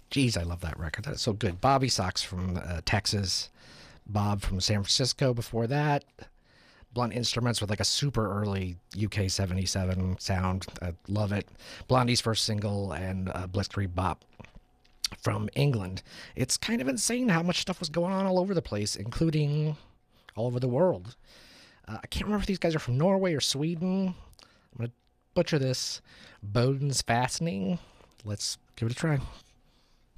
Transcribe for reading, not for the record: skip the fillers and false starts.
Jeez, I love that record. That's so good. Bobby Sox from Texas. Bob from San Francisco before that. Blunt Instruments with like a super early UK 77 sound. I love it. Blondie's first single and Blitzkrieg Bop from England. It's kind of insane how much stuff was going on all over the place, including all over the world. I can't remember if these guys are from Norway or Sweden. I'm going to butcher this. Boden's Fastening. Let's give it a try.